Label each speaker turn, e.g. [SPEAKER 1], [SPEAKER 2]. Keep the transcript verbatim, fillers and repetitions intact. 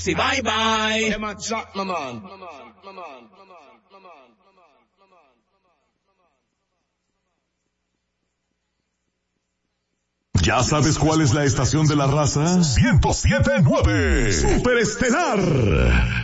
[SPEAKER 1] Sí, bye bye.
[SPEAKER 2] ¿Ya sabes cuál es la estación de la raza? ciento siete punto nueve Superestelar.